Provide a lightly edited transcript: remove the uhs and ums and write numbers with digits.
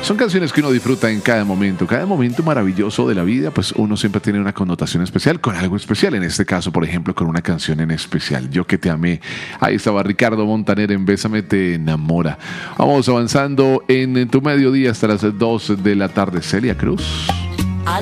Son canciones que uno disfruta en cada momento maravilloso de la vida, pues uno siempre tiene una connotación especial con algo especial, en este caso, por ejemplo, con una canción en especial, Yo que te amé. Ahí estaba Ricardo Montaner en Bésame te enamora. Vamos avanzando en tu mediodía hasta las 2 de la tarde. Celia Cruz.